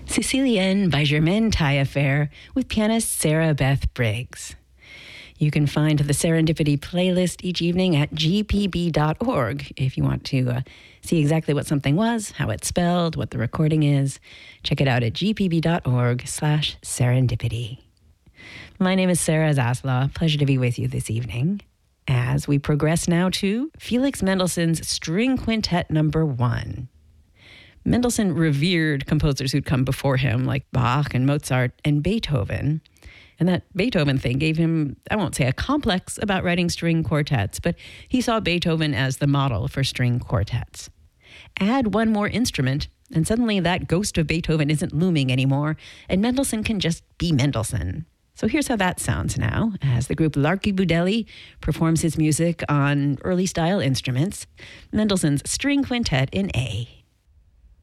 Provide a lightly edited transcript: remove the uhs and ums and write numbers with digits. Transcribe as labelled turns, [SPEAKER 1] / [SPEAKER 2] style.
[SPEAKER 1] Sicilienne by Germaine Taillefer with pianist Sarah Beth Briggs. You can find the Serendipity playlist each evening at gpb.org if you want to see exactly what something was, how it's spelled, what the recording is. Check it out at gpb.org/serendipity. My name is Sarah Zaslav. Pleasure to be with you this evening as we progress now to Felix Mendelssohn's String Quintet Number 1. Mendelssohn revered composers who'd come before him, like Bach and Mozart and Beethoven. And that Beethoven thing gave him, I won't say a complex about writing string quartets, but he saw Beethoven as the model for string quartets. Add one more instrument, and suddenly that ghost of Beethoven isn't looming anymore, and Mendelssohn can just be Mendelssohn. So here's how that sounds now, as the group Larky Budelli performs his music on early-style instruments, Mendelssohn's String Quintet in A.